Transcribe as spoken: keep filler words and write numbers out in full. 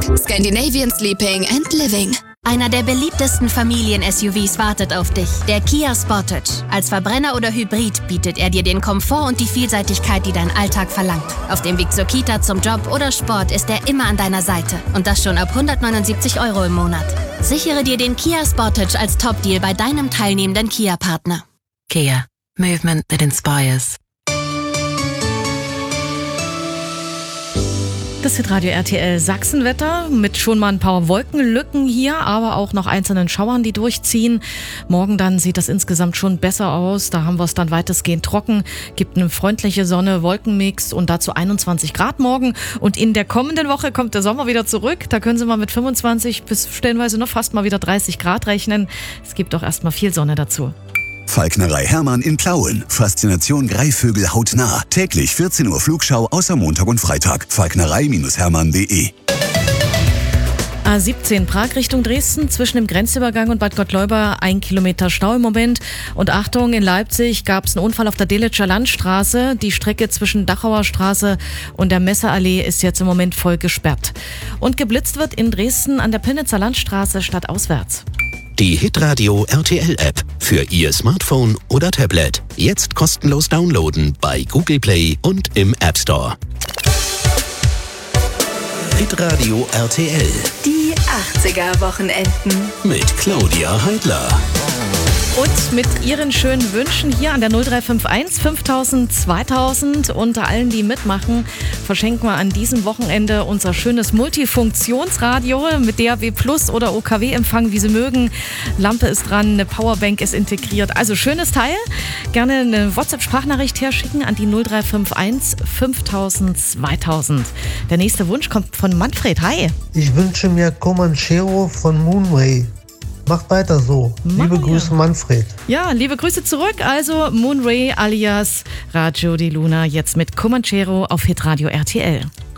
Scandinavian Sleeping and Living. Einer der beliebtesten Familien-S U Vs wartet auf dich. Der Kia Sportage. Als Verbrenner oder Hybrid bietet er dir den Komfort und die Vielseitigkeit, die dein Alltag verlangt. Auf dem Weg zur Kita, zum Job oder Sport ist er immer an deiner Seite. Und das schon ab hundertneunundsiebzig Euro im Monat. Sichere dir den Kia Sportage als Top-Deal bei deinem teilnehmenden Kia-Partner. Kia. Movement that inspires. Das ist Radio R T L Sachsenwetter mit schon mal ein paar Wolkenlücken hier, aber auch noch einzelnen Schauern, die durchziehen. Morgen dann sieht das insgesamt schon besser aus. Da haben wir es dann weitestgehend trocken. Gibt eine freundliche Sonne, Wolkenmix und dazu einundzwanzig Grad morgen. Und in der kommenden Woche kommt der Sommer wieder zurück. Da können Sie mal mit fünfundzwanzig bis stellenweise noch fast mal wieder dreißig Grad rechnen. Es gibt auch erstmal viel Sonne dazu. Falknerei Hermann in Plauen. Faszination Greifvögel hautnah. Täglich vierzehn Uhr Flugschau außer Montag und Freitag. falknerei Hermann punkt de. A siebzehn Prag Richtung Dresden, zwischen dem Grenzübergang und Bad Gottleuba ein Kilometer Stau im Moment. Und Achtung, in Leipzig gab es einen Unfall auf der Delitzscher Landstraße. Die Strecke zwischen Dachauer Straße und der Messeallee ist jetzt im Moment voll gesperrt. Und geblitzt wird in Dresden an der Pillnitzer Landstraße stadtauswärts. Die Hitradio R T L-App für Ihr Smartphone oder Tablet. Jetzt kostenlos downloaden bei Google Play und im App Store. Hitradio R T L. Die achtziger-Wochenenden. Mit Claudia Heidler. Und mit Ihren schönen Wünschen hier an der null drei fünf eins fünftausend zweitausend. Unter allen, die mitmachen, verschenken wir an diesem Wochenende unser schönes Multifunktionsradio mit D A B Plus oder O K W-Empfang, wie Sie mögen. Lampe ist dran, eine Powerbank ist integriert. Also schönes Teil. Gerne eine WhatsApp-Sprachnachricht herschicken an die null drei fünf eins fünftausend zweitausend. Der nächste Wunsch kommt von Manfred. Hi. Ich wünsche mir Comanchero von Moonray. Macht weiter so. Machen Liebe Grüße, wir. Manfred. Ja, liebe Grüße zurück. Also Moonray alias Radio di Luna jetzt mit Comanchero auf Hitradio R T L.